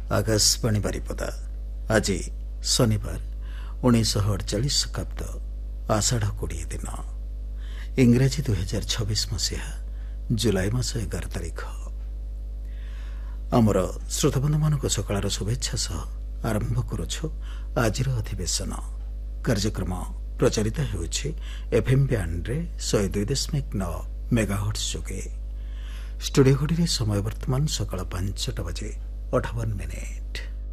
आकाशवाणी बारिपदा आज शनिवार 1948 शताब्द आषाढ़ 20 दिन इंग्राजी 2026 मसीहा जुलाई मास 11 तारिख आमर श्रोताबंधु मान सकाळ शुभेच्छा सह आरंभ करुछु आज अधिवेशन कार्यक्रम प्रचारित होउछि एफएम बैंड रे 102.9 मेगाहर्ट्ज जोगे स्टूडियो घड़ी समय वर्तमान सकाळ 5टा बजे 58 मिनिट।